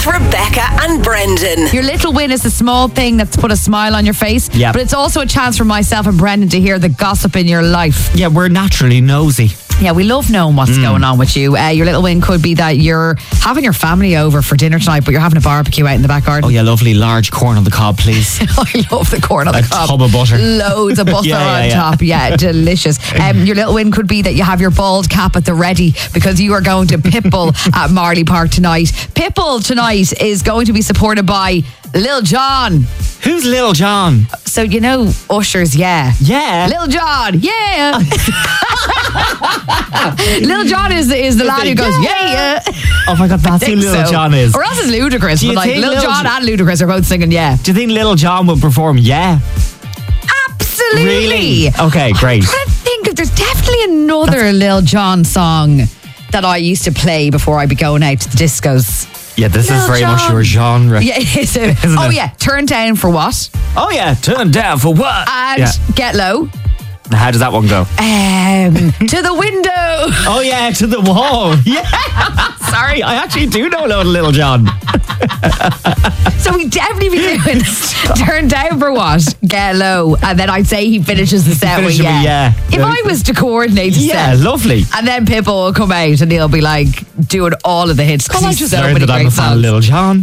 with Rebecca and Brendan. Your little win is a small thing that's put a smile on your face. Yep. But it's also a chance for myself and Brendan to hear the gossip in your life. Yeah, we're naturally nosy. Yeah, we love knowing what's going on with you. Your little win could be that you're having your family over for dinner tonight, but you're having a barbecue out in the back garden. Oh yeah, lovely large corn on the cob, please. I love the corn on the cob. A tub of butter. Loads of butter on top. Yeah, delicious. Your little win could be that you have your bald cap at the ready because you are going to Pitbull at Marley Park tonight. Pitbull tonight is going to be supported by Lil Jon. Who's Lil Jon? So you know Usher's, yeah. Yeah. Lil Jon, yeah. Lil Jon is the lad who goes, yeah. Oh my God, that's who Lil Jon is. Or else it's Ludacris. Do you But like think Lil Jon and Ludacris are both singing, yeah. Do you think Lil Jon will perform Yeah? Absolutely. Really? Okay, great. I'm trying to think if there's definitely another Lil Jon song that I used to play before I'd be going out to the discos. Yeah, this Lil is very much Jon. your genre. Yeah, it is. Isn't it? Yeah, Turn Down for What? Oh yeah, turn down for what? And Yeah. Get Low. How does that one go? To the Window. Oh yeah, to the wall. Yeah. Sorry, I actually do know Lil Jon. So we definitely be doing Turn Down for What? Get Low. And then I'd say he finishes the set with Finishes with Yeah. Yeah. If I was to coordinate the Yeah, set. lovely. And then Pitbull will come out and he'll be like doing all of the hits because I he's just so learned many that I'm great a fan of songs. Lil Jon.